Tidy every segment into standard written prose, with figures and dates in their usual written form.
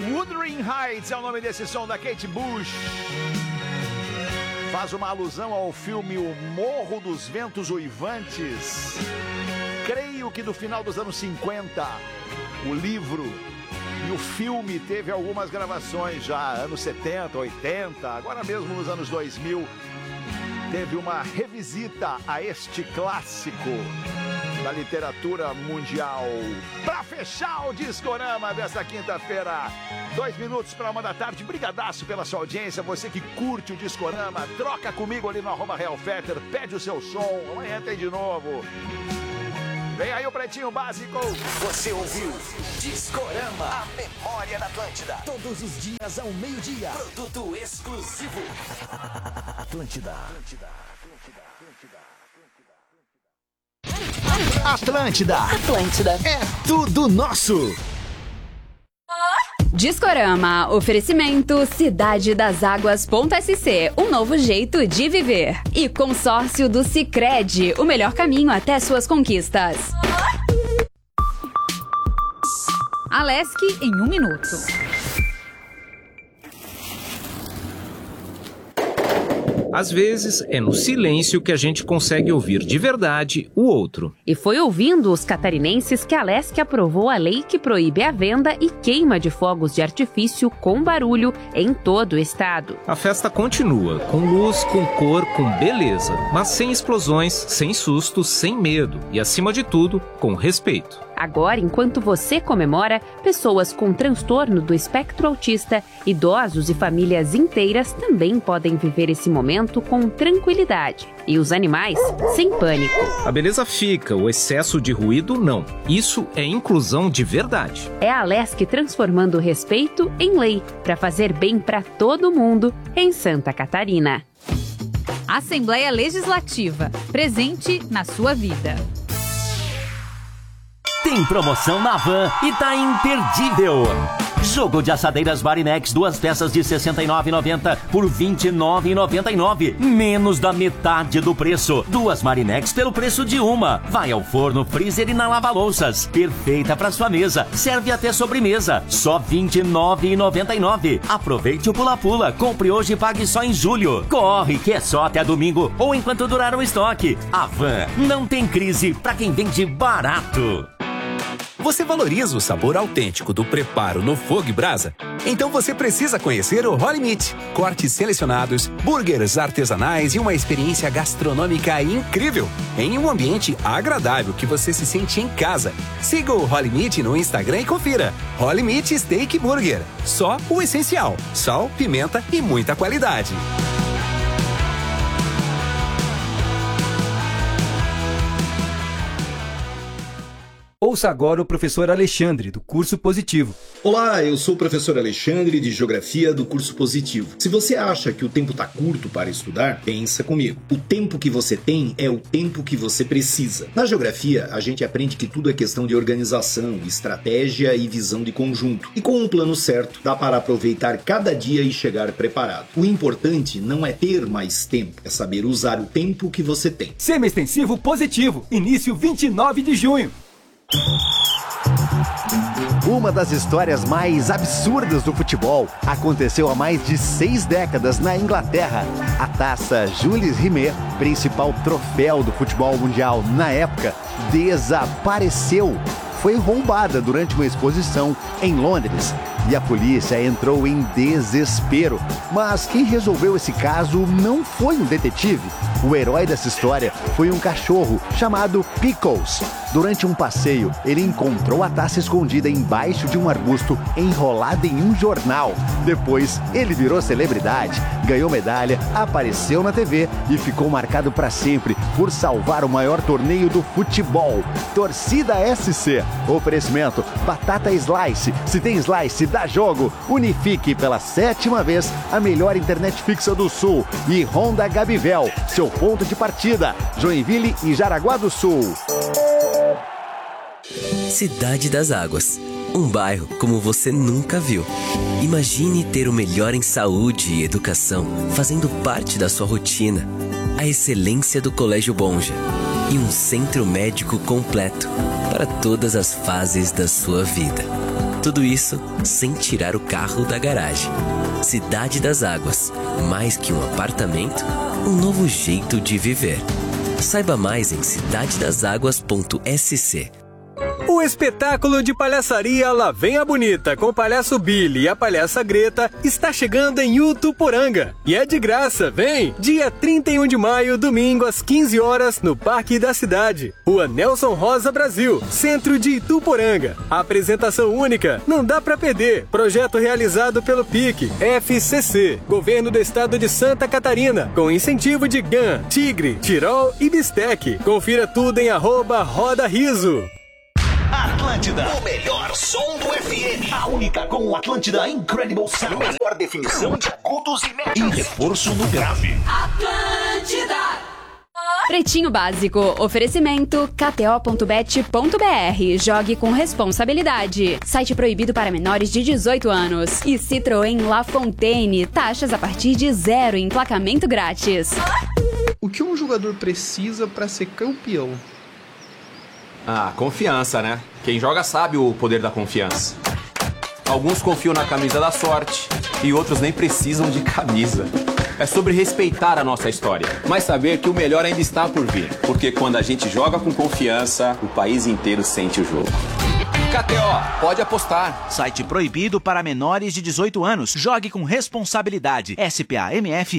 Wuthering Heights é o nome desse som da Kate Bush. Faz uma alusão ao filme O Morro dos Ventos Uivantes. Creio que do final dos anos 50, o livro e o filme teve algumas gravações já, anos 70, 80, agora mesmo nos anos 2000, teve uma revisita a este clássico da literatura mundial. Pra fechar o Discorama desta quinta-feira, 2 minutos para 1 da tarde. Brigadaço pela sua audiência, você que curte o Discorama, troca comigo ali no @RealFetter, pede o seu som, amanhã tem de novo. Vem aí o Pretinho Básico. Você ouviu Discorama, a memória da Atlântida. Todos os dias ao meio-dia. Produto exclusivo. Atlântida. Atlântida. Atlântida. É tudo nosso. Discorama, oferecimento Cidade das Águas.sc, um novo jeito de viver. E consórcio do Sicredi, o melhor caminho até suas conquistas. Alesc em 1 minuto. Às vezes, é no silêncio que a gente consegue ouvir de verdade o outro. E foi ouvindo os catarinenses que a Alesc aprovou a lei que proíbe a venda e queima de fogos de artifício com barulho em todo o estado. A festa continua, com luz, com cor, com beleza, mas sem explosões, sem sustos, sem medo e, acima de tudo, com respeito. Agora, enquanto você comemora, pessoas com transtorno do espectro autista, idosos e famílias inteiras também podem viver esse momento com tranquilidade. E os animais, sem pânico. A beleza fica, o excesso de ruído não. Isso é inclusão de verdade. É a Alesc transformando o respeito em lei, para fazer bem para todo mundo em Santa Catarina. Assembleia Legislativa, presente na sua vida. Tem promoção na Van e tá imperdível. Jogo de assadeiras Marinex, 2 peças de R$ 69,90 por R$ 29,99. Menos da metade do preço. 2 Marinex pelo preço de uma. Vai ao forno, freezer e na lava-louças. Perfeita para sua mesa. Serve até sobremesa. Só R$ 29,99. Aproveite o pula-pula. Compre hoje e pague só em julho. Corre, que é só até domingo ou enquanto durar o estoque. A Van não tem crise para quem vende barato. Você valoriza o sabor autêntico do preparo no fogo e brasa? Então você precisa conhecer o Holy Meat. Cortes selecionados, burgers artesanais e uma experiência gastronômica incrível. Em um ambiente agradável que você se sente em casa. Siga o Holy Meat no Instagram e confira. Holy Meat Steak Burger. Só o essencial. Sal, pimenta e muita qualidade. Ouça agora o professor Alexandre, do Curso Positivo. Olá, eu sou o professor Alexandre, de Geografia, do Curso Positivo. Se você acha que o tempo está curto para estudar, pensa comigo. O tempo que você tem é o tempo que você precisa. Na Geografia, a gente aprende que tudo é questão de organização, estratégia e visão de conjunto. E com um plano certo, dá para aproveitar cada dia e chegar preparado. O importante não é ter mais tempo, é saber usar o tempo que você tem. Semi-extensivo Positivo, início 29 de junho. Uma das histórias mais absurdas do futebol aconteceu há mais de 6 décadas na Inglaterra. A taça Jules Rimet, principal troféu do futebol mundial na época, desapareceu. Foi roubada durante uma exposição em Londres e a polícia entrou em desespero. Mas quem resolveu esse caso não foi um detetive. O herói dessa história foi um cachorro chamado Pickles. Durante um passeio, ele encontrou a taça escondida embaixo de um arbusto enrolada em um jornal. Depois, ele virou celebridade, ganhou medalha, apareceu na TV e ficou marcado para sempre por salvar o maior torneio do futebol. Torcida SC. Oferecimento Batata Slice. Se tem Slice, dá jogo. Unifique pela 7ª vez a melhor internet fixa do Sul. E Honda Gabivel, seu ponto de partida. Joinville e Jaraguá do Sul. Cidade das Águas. Um bairro como você nunca viu. Imagine ter o melhor em saúde e educação fazendo parte da sua rotina. A excelência do Colégio Bonja. E um centro médico completo para todas as fases da sua vida. Tudo isso sem tirar o carro da garagem. Cidade das Águas. Mais que um apartamento, um novo jeito de viver. Saiba mais em cidadedaságuas.sc. O espetáculo de palhaçaria Lá Vem a Bonita com o palhaço Billy e a palhaça Greta está chegando em Ituporanga. E é de graça, vem! Dia 31 de maio, domingo às 15 horas, no Parque da Cidade. Rua Nelson Rosa, Brasil, centro de Ituporanga. A apresentação única, não dá pra perder. Projeto realizado pelo PIC, FCC, Governo do Estado de Santa Catarina, com incentivo de GAN, Tigre, Tirol e Bistec. Confira tudo em @RodaRiso. Atlântida, o melhor som do FM. A única com o Atlântida Incredible Sound. Melhor definição de agudos e médios. E reforço no grave. Atlântida! Pretinho Básico. Oferecimento kto.bet.br. Jogue com responsabilidade. Site proibido para menores de 18 anos. E Citroën La Fontaine. Taxas a partir de 0 e emplacamento grátis. O que um jogador precisa para ser campeão? Ah, confiança, né? Quem joga sabe o poder da confiança. Alguns confiam na camisa da sorte e outros nem precisam de camisa. É sobre respeitar a nossa história, mas saber que o melhor ainda está por vir. Porque quando a gente joga com confiança, o país inteiro sente o jogo. KTO, pode apostar. Site proibido para menores de 18 anos. Jogue com responsabilidade. SPA-MF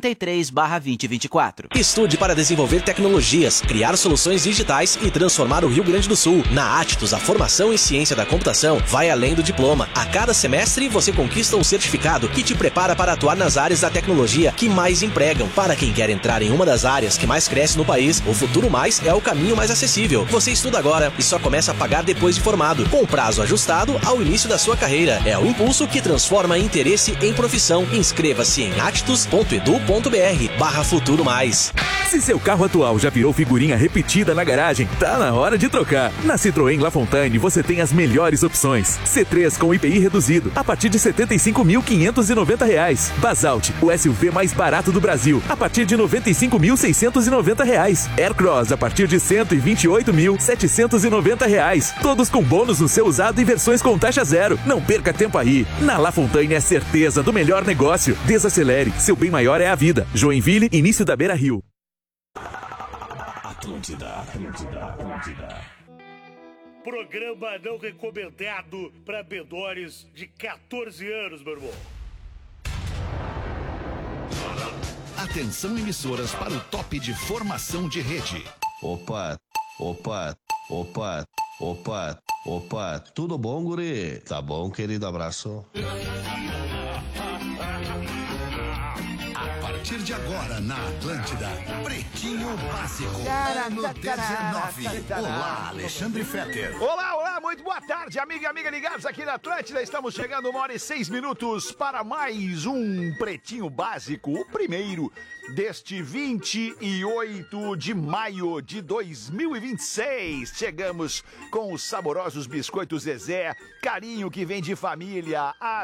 2093/2024. Estude para desenvolver tecnologias, criar soluções digitais e transformar o Rio Grande do Sul. Na Attus, a formação em ciência da computação vai além do diploma. A cada semestre, você conquista um certificado que te prepara para atuar nas áreas da tecnologia que mais empregam. Para quem quer entrar em uma das áreas que mais cresce no país, o Futuro Mais é o caminho mais acessível. Você estuda agora e só começa a pagar depois de formado, com prazo ajustado ao início da sua carreira. É o impulso que transforma interesse em profissão. Inscreva-se em actus.edu.br/Futuro Mais. Se seu carro atual já virou figurinha repetida na garagem, tá na hora de trocar. Na Citroën La Fontaine você tem as melhores opções. C3 com IPI reduzido, a partir de R$ 75.590. Basalt, o SUV mais barato do Brasil, a partir de R$ 95.690. Aircross, a partir de R$ 128.790. Todos com bônus no seu usado e versões com taxa zero. Não perca tempo aí. Na La Fontaine é certeza do melhor negócio. Desacelere, seu bem maior é a vida. Joinville, início da Beira Rio. Atlântida. Programa não recomendado para menores de 14 anos, meu irmão. Atenção, emissoras, para o top de formação de rede. Opa, tudo bom, guri? Tá bom, querido, abraço. A partir de agora, na Atlântida, Pretinho Básico, ano 19. Olá, Alexandre Fetter. Olá, muito boa tarde, amiga e amiga ligados aqui na Atlântida. Estamos chegando 1h06 para mais um Pretinho Básico, o primeiro deste 28 de maio de 2026. Chegamos com os saborosos biscoitos Zezé, carinho que vem de família há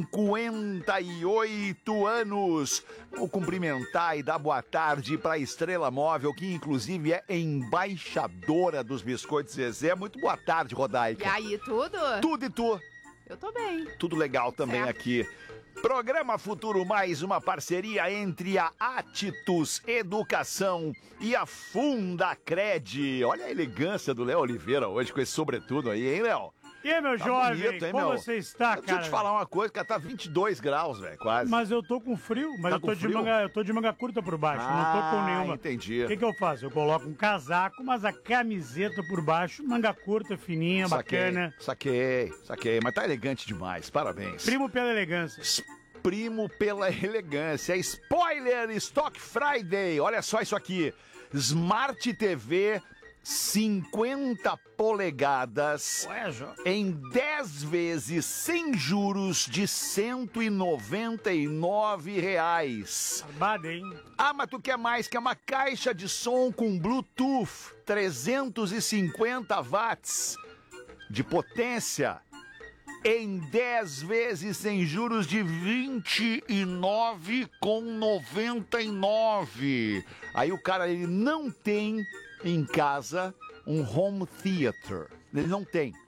58 anos. Vou cumprimentar e dar boa tarde para a Estrela Móvel, que inclusive é embaixadora dos biscoitos Zezé. Muito boa tarde, Rodaica. E aí, tudo? Tudo e tu? Eu tô bem. Tudo legal também aqui. Programa Futuro Mais, uma parceria entre a Attus Educação e a Fundacred. Olha a elegância do Léo Oliveira hoje com esse sobretudo aí, hein, Léo? E aí, meu jovem, bonito, hein, como meu? você está, cara? Deixa eu te falar uma coisa, cara, tá 22 graus, velho, quase. Mas eu tô com frio, mas Tá eu tô com de frio? manga, eu tô de manga curta por baixo, não tô com nenhuma. entendi. O que eu faço? Eu coloco um casaco, mas a camiseta por baixo, manga curta, fininha, bacana. Saquei, mas tá elegante demais, parabéns. Primo pela elegância. Primo pela elegância. Spoiler Stock Friday. Olha só isso aqui. Smart TV 50 polegadas em 10 vezes sem juros de R$ 199. Barbada, hein? Ah, mas tu quer mais? Quer uma caixa de som com Bluetooth 350 watts de potência em 10 vezes sem juros de R$ 29,99. Aí o cara, ele não tem em casa um home theater. Ele não tem.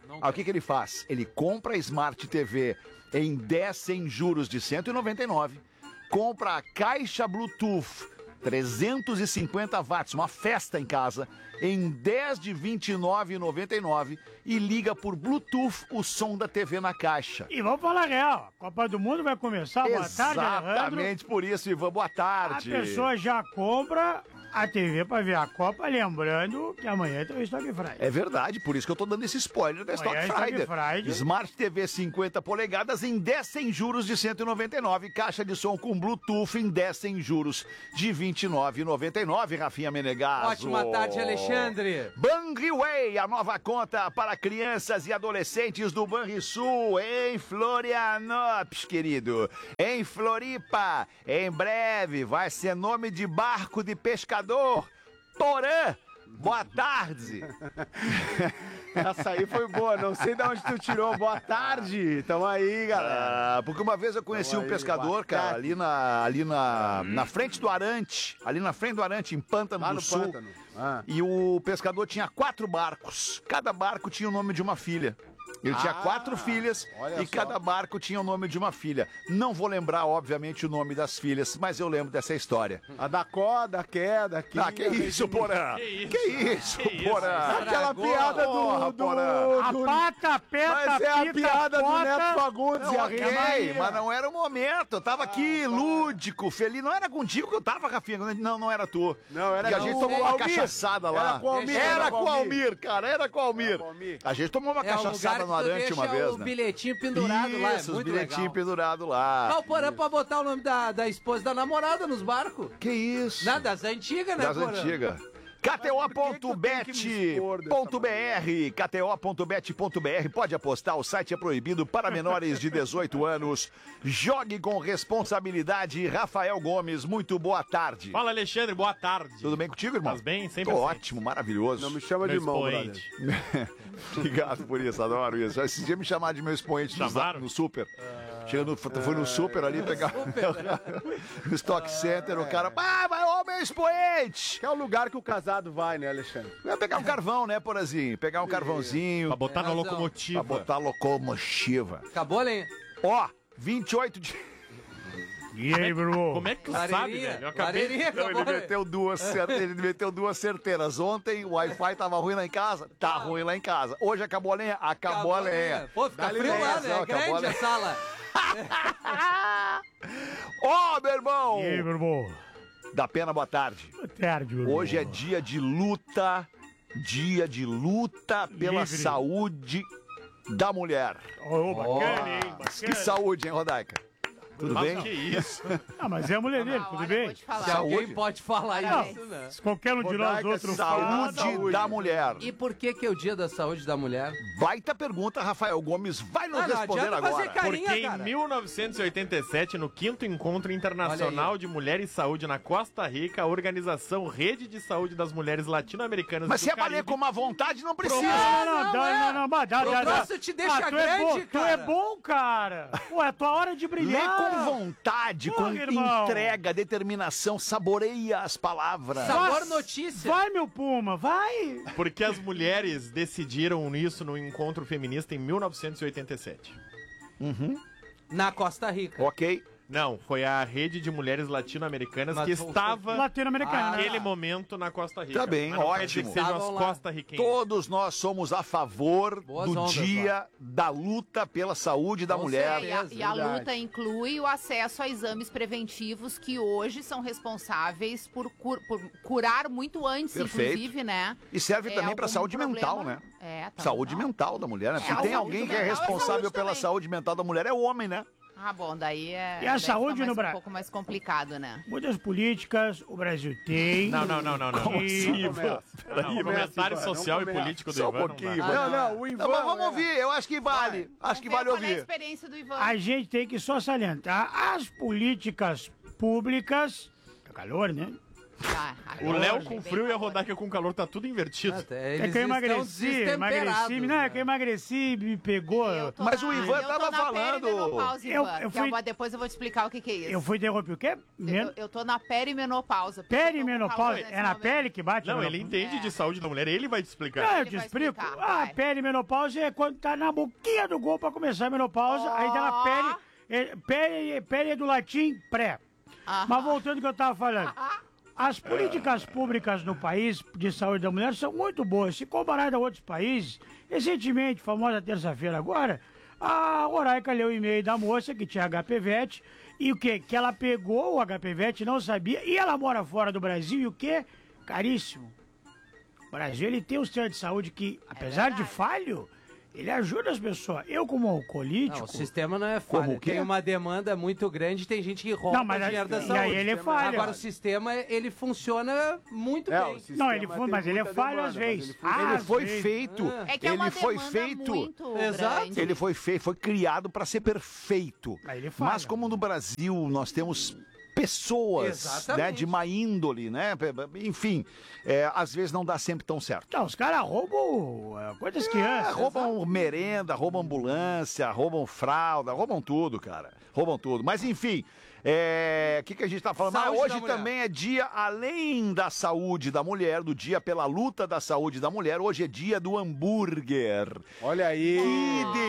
Aí o que ele faz? Ele compra a Smart TV em 10 sem juros de R$ 199, compra a caixa Bluetooth 350 watts, uma festa em casa, em 10 de R$ 29,99 e liga por Bluetooth o som da TV na caixa. E vamos falar real, a Copa do Mundo vai começar, boa tarde, Alejandro. Exatamente por isso, Ivan, boa tarde. A pessoa já compra a TV pra ver a Copa, lembrando que amanhã tem o Stock Friday. É verdade, por isso que eu tô dando esse spoiler da Stock Friday. Smart TV 50 polegadas em 10 sem juros de R$ 199, caixa de som com Bluetooth em 10 sem juros de R$ 29,99, Rafinha Menegasso. Ótima tarde, Alexandre. Banriway, a nova conta para crianças e adolescentes do Banrisul, em Florianópolis, querido. Em Floripa, em breve, vai ser nome de barco de pescador. Porã, boa tarde. Essa aí foi boa, não sei de onde tu tirou. Boa tarde, tamo aí, galera. Porque uma vez eu conheci um pescador, cara, ali na frente do Arante, em Pântano do Sul. E o pescador tinha 4 barcos, cada barco tinha o nome de uma filha. Ele tinha 4 filhas e cada barco tinha o nome de uma filha. Não vou lembrar, obviamente, o nome das filhas, mas eu lembro dessa história. A da Coda, a queda, aqui. Ah, que isso, Porã? Que isso, Porã? Aquela piada do... A pata, peta, mas é a pita, piada pota. do Neto Fagundes. Não, ok, mas não era o momento. Eu tava aqui, lúdico, feliz. Não era contigo que eu tava, Rafinha. Não era tu. Não, era E a gente tomou uma cachaçada lá. Era com o Almir, cara, era com o Almir. A gente tomou uma cachaçada no Arante uma vez, né? O bilhetinho pendurado lá, é Isso, muito os bilhetinhos legal. pendurados lá. Mas o Porã pode botar o nome da esposa da namorada nos barcos. Que isso? Nada, das antigas, né, Das Porã? antigas. KTO.bet.br KTO.bet.br. Pode apostar, o site é proibido para menores de 18 anos. Jogue com responsabilidade. Rafael Gomes, muito boa tarde. Fala, Alexandre, boa tarde. Tudo bem contigo, irmão? Faz bem? Sempre Tô assim. ótimo, maravilhoso. Não me chama de irmão, brother. Obrigado por isso, adoro isso. Esse dia me chamaram de meu expoente no super. Fui no super ali pegar no Stock Center, o cara, vai, ô meu expoente! Que é o lugar que o casado vai, né, Alexandre? Vai pegar um carvão, né, Porazinho? Pegar um carvãozinho. Pra botar na locomotiva. Pra botar locomotiva. Acabou, Lenha? Ó, 28 de... E aí, Bruno? Como é que tu sabe, velho? Eu acabei... Não, ele meteu duas certeiras. Ontem o Wi-Fi tava ruim lá em casa? Tá ruim lá em casa. Hoje acabou a lenha? Acabou a lenha. Pô, fica frio lá, né? É grande a sala. Ó, meu irmão! E aí, meu irmão? Da Pena, boa tarde. Boa tarde, meu irmão. Hoje é dia de luta pela Livre. saúde da mulher. Ô, bacana, hein? Bacana. Que saúde, hein, Rodaica? Tudo Mas bem? que isso? Ah, mas é a mulher dele, tudo bem? Se alguém pode falar isso, né? Se qualquer um de nós outros falar... Saúde da mulher. E por que é o dia da saúde da mulher? Baita pergunta, Rafael Gomes vai nos responder agora. Porque em 1987, no 5º Encontro Internacional de Mulher e Saúde na Costa Rica, a organização Rede de Saúde das Mulheres Latino-Americanas Mas do se é pra Caribe... ler com uma vontade, não precisa. Não, Nossa, te deixa grande, Tu é bom, cara. Pô, é a tua hora de brilhar. Lê com vontade, com irmão. entrega, determinação, saboreia as palavras. Sabor notícia. Vai, meu Puma, vai. Porque as mulheres decidiram isso no encontro feminista em 1987. Na Costa Rica. Ok. Não, foi a rede de mulheres latino-americanas Mas que foi- estava Latino-americana, naquele momento na Costa Rica. Tá bem, Mas não quer dizer ótimo. que sejam as Estavam lá. costa-riquenhas. Todos nós somos a favor Boas do ondas, dia da luta pela saúde da Com mulher. certeza. E a luta inclui o acesso a exames preventivos que hoje são responsáveis por curar muito antes, Perfeito. inclusive, né? E serve também para algum saúde mental, problema. né? Tá Saúde mental da mulher, né? Porque a tem saúde alguém que é mental é responsável saúde pela também. saúde mental da mulher, é o homem, né? Ah, bom, daí é. E a daí saúde fica no um Brasil? pouco mais complicado, né? Muitas políticas o Brasil tem. Não. Como assim, Ivan? Não, comentário social e político do Só um Ivan. pouquinho, não dá. Ivan. o Ivan... Não, mas vamos ouvir, eu acho que vale. Acho que vale Qual é a ouvir. experiência do Ivan? A gente tem que só salientar as políticas públicas. Tá calor, né? O Léo com frio e a Rodaica com calor, tá tudo invertido. É que eu emagreci, que eu emagreci, me pegou. Mas o Ivan tava falando. Depois eu vou te explicar o que é isso. Eu fui interromper o quê? Eu tô na perimenopausa. Perimenopausa? É na pele que bate? Não, ele entende de saúde da mulher, ele vai te explicar. Não, eu te explico. A perimenopausa é quando tá na boquinha do gol pra começar a menopausa, aí dá na pele é do latim pré. Mas voltando ao que eu tava falando. As políticas públicas no país de saúde da mulher são muito boas. Se comparado a outros países, recentemente, famosa terça-feira agora, a Rodaica leu o e-mail da moça que tinha HPVET e o quê? Que ela pegou o HPVET, não sabia, e ela mora fora do Brasil e o quê? Caríssimo. O Brasil, ele tem um sistema de saúde que, apesar de falho, ele ajuda as pessoas. Eu, como alcoolítico... Não, o sistema não é falho. Tem uma demanda muito grande, tem gente que rouba dinheiro da saúde. E aí ele falha. Agora, o sistema, ele funciona muito bem. Não, mas ele é falho às vezes. Ele foi feito. Ele foi feito. Exato. Ele foi feito, foi criado para ser perfeito. Mas como no Brasil nós temos pessoas, né, de má índole, né? Enfim, às vezes não dá sempre tão certo. Não, os caras roubam coisas crianças. Roubam merenda, roubam ambulância, roubam fralda, roubam tudo, cara. Roubam tudo. Mas enfim, o que a gente tá falando? Mas hoje também é dia, além da saúde da mulher, do dia pela luta da saúde da mulher, hoje é dia do hambúrguer. Olha aí. Que